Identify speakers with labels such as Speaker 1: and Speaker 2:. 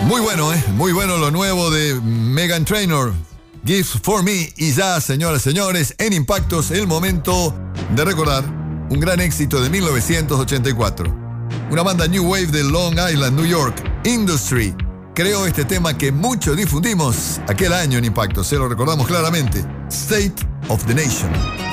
Speaker 1: Muy bueno, muy bueno lo nuevo de Meghan Trainor, Gifts for Me. Y ya, señoras y señores, en Impactos, el momento de recordar un gran éxito de 1984. Una banda New Wave de Long Island, New York, Industry, creó este tema que mucho difundimos aquel año en Impactos. Se lo recordamos claramente: State of the Nation.